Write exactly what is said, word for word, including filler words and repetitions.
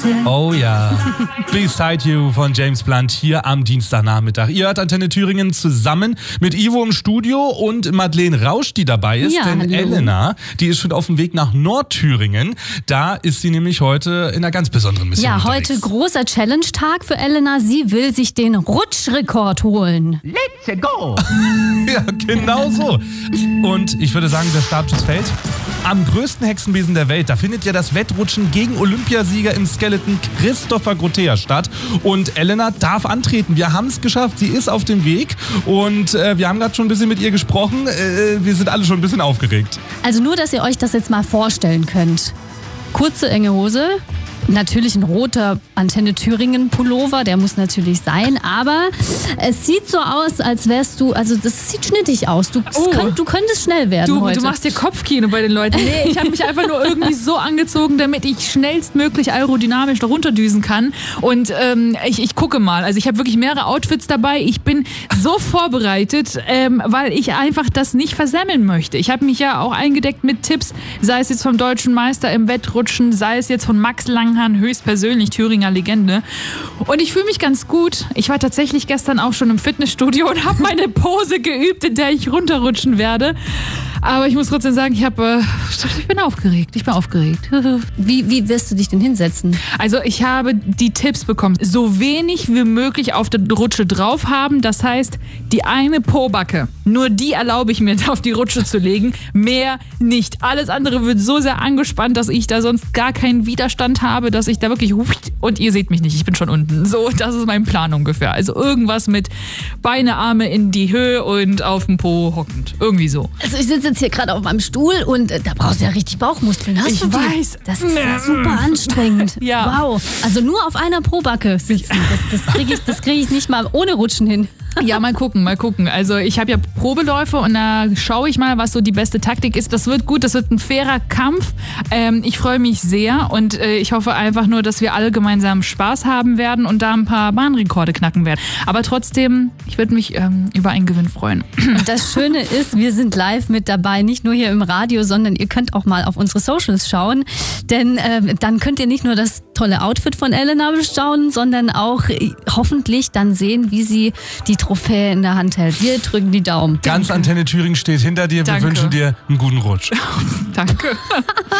Oh ja. Beside You von James Blunt hier am Dienstagnachmittag. Ihr hört Antenne Thüringen zusammen mit Ivo im Studio und Madeleine Rausch, die dabei ist. Ja, denn hallo. Elena, die ist schon auf dem Weg nach Nordthüringen. Da ist sie nämlich heute in einer ganz besonderen Mission Ja, unterwegs. heute großer Challenge-Tag für Elena. Sie will sich den Rutschrekord holen. Let's go! Ja, genau so. Und ich würde sagen, der Startschuss fällt. Am größten Hexenbesen der Welt, da findet ja das Wettrutschen gegen Olympiasieger im Skeleton Christopher Grotea statt. Und Elena darf antreten. Wir haben es geschafft. Sie ist auf dem Weg. Und äh, wir haben gerade schon ein bisschen mit ihr gesprochen. Äh, wir sind alle schon ein bisschen aufgeregt. Also nur, dass ihr euch das jetzt mal vorstellen könnt. Kurze, enge Hose. Natürlich ein roter Antenne Thüringen Pullover, der muss natürlich sein, aber es sieht so aus, als wärst du, also das sieht schnittig aus. Du, Oh. könnt, du könntest schnell werden Du, heute. du machst dir Kopfkino bei den Leuten. Nee, ich habe mich einfach nur irgendwie so angezogen, damit ich schnellstmöglich aerodynamisch da runterdüsen kann. Und ähm, ich, ich gucke mal. Also ich habe wirklich mehrere Outfits dabei. Ich bin so vorbereitet, ähm, weil ich einfach das nicht versemmeln möchte. Ich habe mich ja auch eingedeckt mit Tipps, sei es jetzt vom deutschen Meister im Wettrutschen, sei es jetzt von Max Langhahn, höchstpersönlich Thüringer Legende. Und ich fühle mich ganz gut. Ich war tatsächlich gestern auch schon im Fitnessstudio und habe meine Pose geübt, in der ich runterrutschen werde. Aber ich muss trotzdem sagen, ich, hab, äh, ich bin aufgeregt. Ich bin aufgeregt. Wie, wie wirst du dich denn hinsetzen? Also ich habe die Tipps bekommen, so wenig wie möglich auf der Rutsche drauf haben. Das heißt, die eine Pobacke, nur die erlaube ich mir auf die Rutsche zu legen. Mehr nicht. Alles andere wird so sehr angespannt, dass ich da sonst gar keinen Widerstand habe, dass ich da wirklich... Und ihr seht mich nicht, ich bin schon unten. So, das ist mein Plan ungefähr. Also irgendwas mit Beine, Arme in die Höhe und auf dem Po hockend. Irgendwie so. Also ich sitze jetzt hier gerade auf meinem Stuhl und äh, da brauchst du ja richtig Bauchmuskeln. Hast Ich du die? weiß. Das ist ja super anstrengend. Ja. Wow. Also nur auf einer Probacke sitzen. Das, das kriege ich, das krieg ich nicht mal ohne Rutschen hin. Ja, mal gucken, mal gucken. Also ich habe ja Probeläufe und da schaue ich mal, was so die beste Taktik ist. Das wird gut, das wird ein fairer Kampf. Ähm, ich freue mich sehr und äh, ich hoffe einfach nur, dass wir alle gemeinsam Spaß haben werden und da ein paar Bahnrekorde knacken werden. Aber trotzdem, ich würde mich ähm, über einen Gewinn freuen. Und das Schöne ist, wir sind live mit dabei, nicht nur hier im Radio, sondern ihr könnt auch mal auf unsere Socials schauen, denn äh, dann könnt ihr nicht nur das tolle Outfit von Elena bestaunen, sondern auch äh, hoffentlich dann sehen, wie sie die Trophäe in der Hand hält. Wir drücken die Daumen. Ganz Antenne Thüringen steht hinter dir. Danke. Wir wünschen dir einen guten Rutsch. Danke.